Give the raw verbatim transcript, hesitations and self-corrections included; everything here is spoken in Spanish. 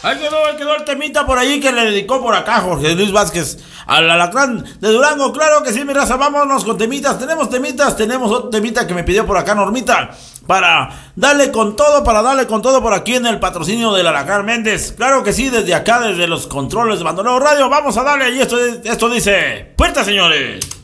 Ahí quedó, ahí quedó el temita por ahí que le dedicó por acá Jorge Luis Vázquez al alacrán de Durango. Claro que sí, mi raza, vámonos con temitas. Tenemos temitas, tenemos otro temita que me pidió por acá Normita para darle con todo, para darle con todo por aquí en el patrocinio del alacrán Méndez. Claro que sí, desde acá, desde los controles de Bandolero Radio, vamos a darle y esto, esto dice: ¡puerta, señores!